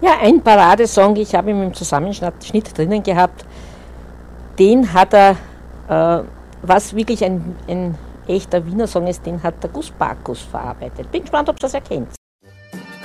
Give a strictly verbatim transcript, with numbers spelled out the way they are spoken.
Ja, ein Paradesong, ich habe ihn im Zusammenschnitt drinnen gehabt, den hat er, äh, was wirklich ein, ein echter Wiener Song ist, den hat der Gus Bacchus verarbeitet. Bin gespannt, ob ihr das erkennt.